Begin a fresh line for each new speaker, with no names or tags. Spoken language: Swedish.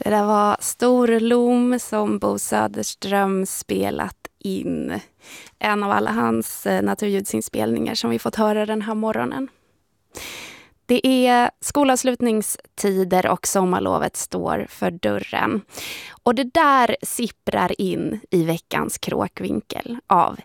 Det där var Storlom som Bo Söderström spelat in. En av alla hans naturljudsinspelningar som vi fått höra den här morgonen. Det är skolavslutningstider och sommarlovet står för dörren. Och det där sipprar in i veckans kråkvinkel av